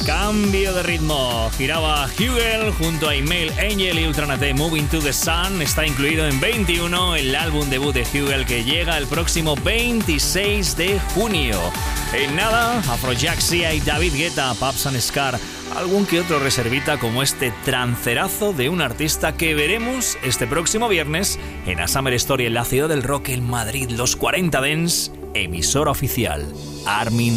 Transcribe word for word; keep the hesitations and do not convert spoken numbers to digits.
Cambio de ritmo. Giraba Hugel junto a Email Angel y Ultranate. Moving to the Sun está incluido en veintiuno, el álbum debut de Hugel, que llega el próximo veintiséis de junio. En nada, Afrojack Sia y David Guetta, Paps and Scar. Algún que otro reservita, como este trancerazo de un artista que veremos este próximo viernes en A Summer Story en la ciudad del rock en Madrid. Los cuarenta Dance, emisora oficial. Armin